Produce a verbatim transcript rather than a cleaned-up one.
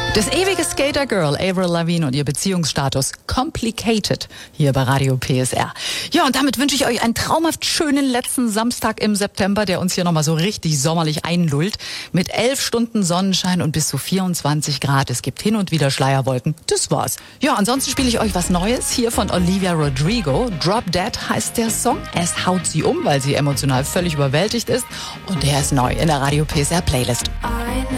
Das ewige Skater-Girl Avril Lavigne und ihr Beziehungsstatus Complicated hier bei Radio P S R. Ja, und damit wünsche ich euch einen traumhaft schönen letzten Samstag im September, der uns hier nochmal so richtig sommerlich einlullt. Mit elf Stunden Sonnenschein und bis zu vierundzwanzig Grad. Es gibt hin und wieder Schleierwolken. Das war's. Ja, ansonsten spiele ich euch was Neues hier von Olivia Rodrigo. Drop Dead heißt der Song. Es haut sie um, weil sie emotional völlig überwältigt ist. Und der ist neu in der Radio P S R Playlist.